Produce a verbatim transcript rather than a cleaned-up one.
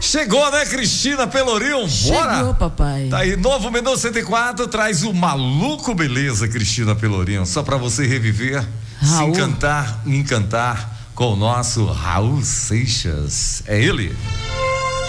Chegou, né, Cristina Pelourinho? Bora! Chegou, papai. Tá aí, novo Menu cento e quatro traz o Maluco Beleza, Cristina Pelourinho. Só pra você reviver, Raul. se encantar, encantar com o nosso Raul Seixas. É ele?